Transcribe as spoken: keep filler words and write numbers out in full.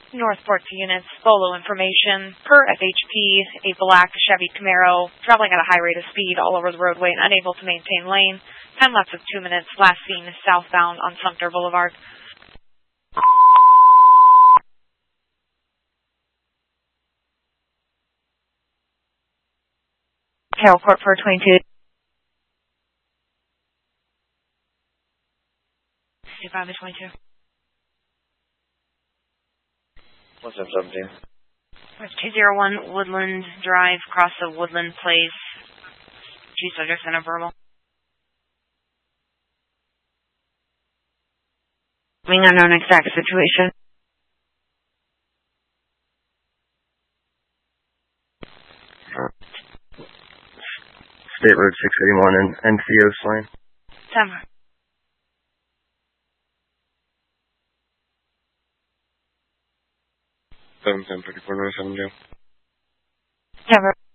Northport to units, Bolo information. Per F H P, a black Chevy Camaro traveling at a high rate of speed all over the roadway and unable to maintain lane. Time lapse of two minutes. Last seen southbound on Sumter Boulevard. Tailport for twenty-two. fifty-five to twenty-two. What's up, seventeen? two oh one Woodland Drive, across the Woodland Place. Two subjects and a verbal. Being unknown exact situation. State Road six eighty-one and N C O Lane. September. seven ten thirty-four North seven Jail. September.